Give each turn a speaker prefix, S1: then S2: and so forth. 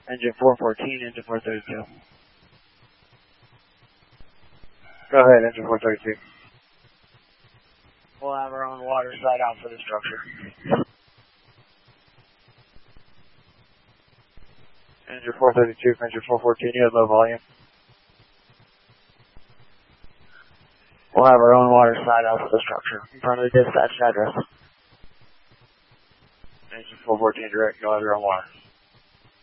S1: Engine 414, engine 432. Go ahead, engine 432. We'll have our own water side out for the structure. Engine 432, engine 414, you have low volume. We'll have our own water side out for the structure in front of the dispatch address. Engine 414 direct, you'll have your own water.